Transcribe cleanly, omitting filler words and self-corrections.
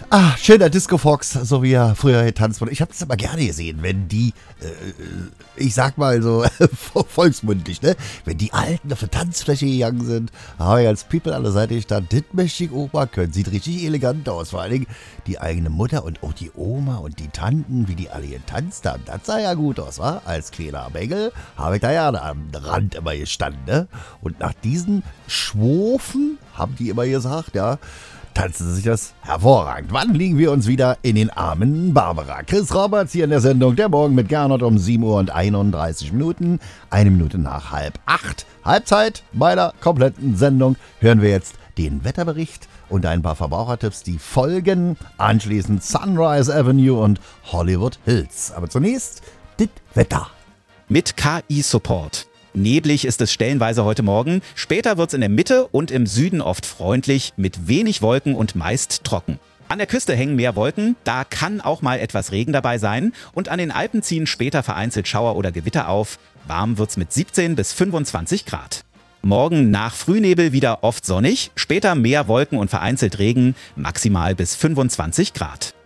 Schöner Disco Fox, so wie er früher getanzt wurde. Ich habe das immer gerne gesehen, wenn die, ich sag mal so volksmündlich, ne? Wenn die Alten auf der Tanzfläche gegangen sind, habe ich als People an der Seite gestanden, das möchte ich Opa können. Sieht richtig elegant aus. Vor allen Dingen die eigene Mutter und auch die Oma und die Tanten, wie die alle getanzt haben. Das sah ja gut aus, wa? Als kleiner Bengel habe ich da ja am Rand immer gestanden, ne? Und nach diesen Schwofen, haben die immer gesagt, ja, tanzen sie sich das hervorragend. Wann liegen wir uns wieder in den Armen Barbara? Chris Roberts hier in der Sendung Der Morgen mit Gernot um 7 Uhr und 31 Minuten. 1 Minute nach 7:30. Halbzeit meiner kompletten Sendung hören wir jetzt den Wetterbericht und ein paar Verbrauchertipps, die folgen. Anschließend Sunrise Avenue und Hollywood Hills. Aber zunächst das Wetter. Mit KI-Support. Neblig ist es stellenweise heute Morgen. Später wird es in der Mitte und im Süden oft freundlich, mit wenig Wolken und meist trocken. An der Küste hängen mehr Wolken, da kann auch mal etwas Regen dabei sein. Und an den Alpen ziehen später vereinzelt Schauer oder Gewitter auf. Warm wird's mit 17 bis 25 Grad. Morgen nach Frühnebel wieder oft sonnig, später mehr Wolken und vereinzelt Regen, maximal bis 25 Grad.